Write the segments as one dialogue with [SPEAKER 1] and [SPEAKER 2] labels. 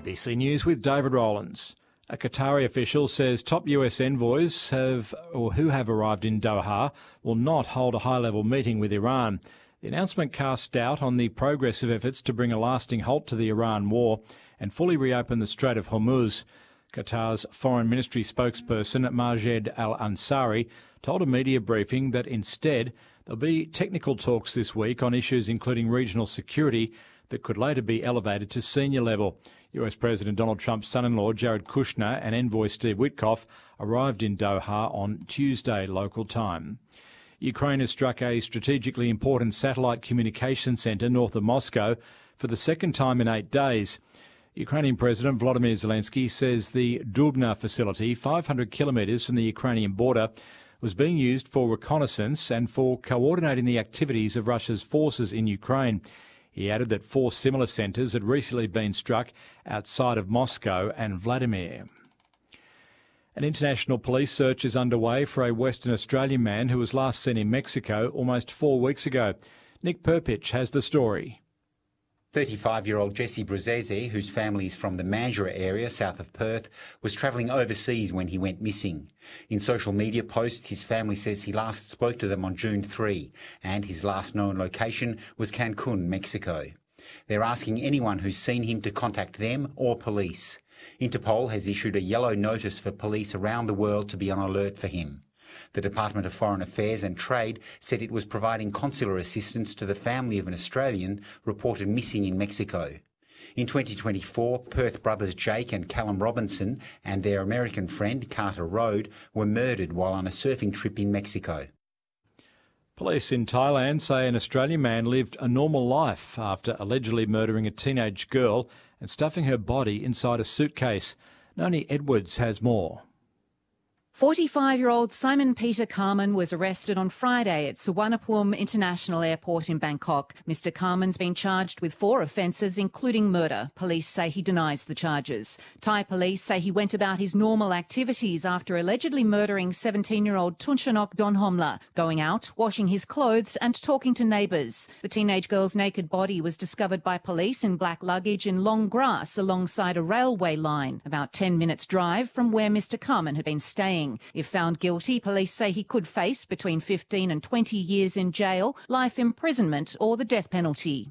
[SPEAKER 1] ABC News with David Rowlands. A Qatari official says top US envoys who have arrived in Doha will not hold a high-level meeting with Iran. The announcement casts doubt on the progress of efforts to bring a lasting halt to the Iran war and fully reopen the Strait of Hormuz. Qatar's Foreign Ministry spokesperson Majed Al-Ansari told a media briefing that instead there'll be technical talks this week on issues including regional security that could later be elevated to senior level. US President Donald Trump's son-in-law Jared Kushner and envoy Steve Witkoff arrived in Doha on Tuesday local time. Ukraine has struck a strategically important satellite communication centre north of Moscow for the second time in 8 days. Ukrainian President Volodymyr Zelensky says the Dubna facility, 500 kilometres from the Ukrainian border, was being used for reconnaissance and for coordinating the activities of Russia's forces in Ukraine. He added that 4 similar centres had recently been struck outside of Moscow and Vladimir. An international police search is underway for a Western Australian man who was last seen in Mexico almost 4 weeks ago. Nick Perpich has the story.
[SPEAKER 2] 35-year-old Jesse Bruzese, whose family is from the Mandurah area south of Perth, was travelling overseas when he went missing. In social media posts, his family says he last spoke to them on June 3, and his last known location was Cancun, Mexico. They're asking anyone who's seen him to contact them or police. Interpol has issued a yellow notice for police around the world to be on alert for him. The Department of Foreign Affairs and Trade said it was providing consular assistance to the family of an Australian reported missing in Mexico. In 2024, Perth brothers Jake and Callum Robinson and their American friend Carter Road were murdered while on a surfing trip in Mexico.
[SPEAKER 1] Police in Thailand say an Australian man lived a normal life after allegedly murdering a teenage girl and stuffing her body inside a suitcase. Noni Edwards has more.
[SPEAKER 3] 45-year-old Simon Peter Carman was arrested on Friday at Suvarnabhumi International Airport in Bangkok. Mr Carman's been charged with 4 offences, including murder. Police say he denies the charges. Thai police say he went about his normal activities after allegedly murdering 17-year-old Tunchanok Donhomla, going out, washing his clothes and talking to neighbours. The teenage girl's naked body was discovered by police in black luggage in long grass alongside a railway line, about 10 minutes' drive from where Mr Carman had been staying. If found guilty, police say he could face between 15 and 20 years in jail, life imprisonment or the death penalty.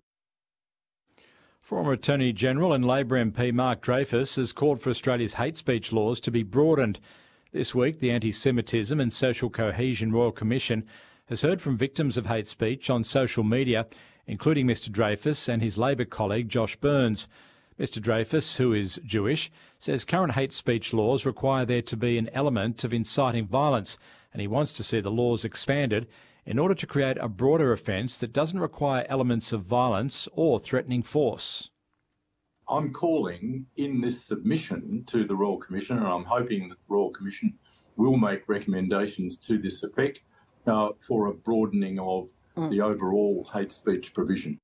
[SPEAKER 1] Former Attorney-General and Labor MP Mark Dreyfus has called for Australia's hate speech laws to be broadened. This week, the Anti-Semitism and Social Cohesion Royal Commission has heard from victims of hate speech on social media, including Mr Dreyfus and his Labor colleague Josh Burns. Mr Dreyfus, who is Jewish, says current hate speech laws require there to be an element of inciting violence, and he wants to see the laws expanded in order to create a broader offence that doesn't require elements of violence or threatening force.
[SPEAKER 4] I'm calling in this submission to the Royal Commission, and I'm hoping that the Royal Commission will make recommendations to this effect for a broadening of the overall hate speech provision.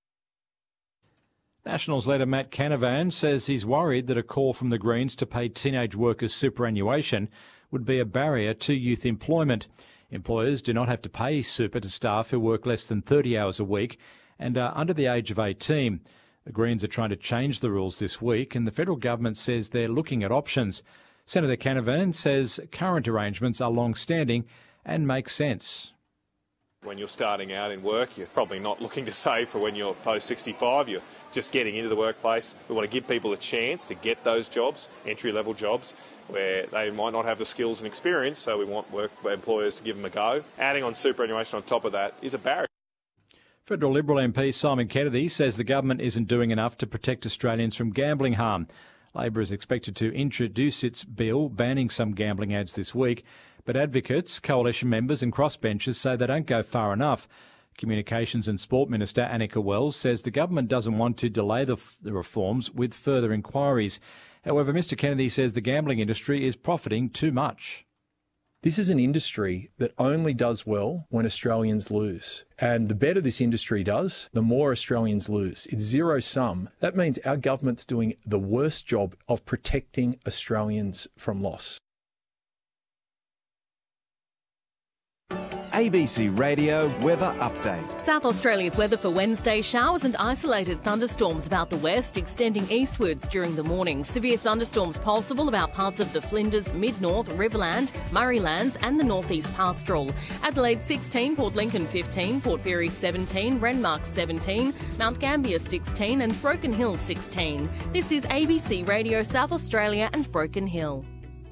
[SPEAKER 1] Nationals leader Matt Canavan says he's worried that a call from the Greens to pay teenage workers superannuation would be a barrier to youth employment. Employers do not have to pay super to staff who work less than 30 hours a week and are under the age of 18. The Greens are trying to change the rules this week, and the federal government says they're looking at options. Senator Canavan says current arrangements are long-standing and make sense.
[SPEAKER 5] When you're starting out in work, you're probably not looking to save for when you're post-65. You're just getting into the workplace. We want to give people a chance to get those jobs, entry-level jobs, where they might not have the skills and experience, so we want employers to give them a go. Adding on superannuation on top of that is a barrier.
[SPEAKER 1] Federal Liberal MP Simon Kennedy says the government isn't doing enough to protect Australians from gambling harm. Labor is expected to introduce its bill banning some gambling ads this week, but advocates, coalition members and crossbenchers say they don't go far enough. Communications and Sport Minister Annika Wells says the government doesn't want to delay the reforms with further inquiries. However, Mr Kennedy says the gambling industry is profiting too much.
[SPEAKER 6] This is an industry that only does well when Australians lose. And the better this industry does, the more Australians lose. It's zero sum. That means our government's doing the worst job of protecting Australians from loss.
[SPEAKER 7] ABC Radio Weather Update.
[SPEAKER 8] South Australia's weather for Wednesday: showers and isolated thunderstorms about the west, extending eastwards during the morning. Severe thunderstorms possible about parts of the Flinders, Mid-North, Riverland, Murraylands and the Northeast Pastoral. Adelaide 16, Port Lincoln 15, Port Pirie 17, Renmark 17, Mount Gambier 16 and Broken Hill 16. This is ABC Radio South Australia and Broken Hill.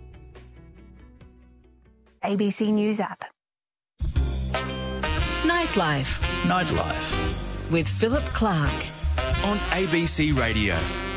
[SPEAKER 9] ABC News app.
[SPEAKER 10] Nightlife
[SPEAKER 11] with Philip Clark
[SPEAKER 10] on ABC Radio.